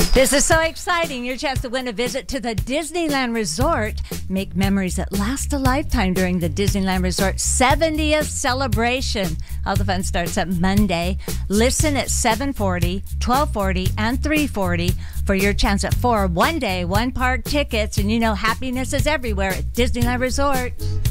This is so exciting. Your chance to win a visit to the Disneyland Resort. Make memories that last a lifetime during the Disneyland Resort 70th celebration. All the fun starts at Monday. Listen at 7:40, 12:40, and 3:40 for your chance at 4 one-day, one-park tickets. And you know happiness is everywhere at Disneyland Resort.